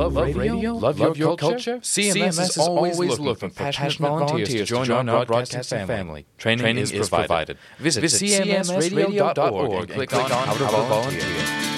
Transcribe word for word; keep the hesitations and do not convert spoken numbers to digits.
Love, love radio? radio? Love, love your, your culture? culture? C M S, C M S is always looking, looking for passionate volunteers to join our broadcasting family. family. Training, Training is, is provided. provided. Visit, Visit C M S radio dot org and click on How to Volunteer.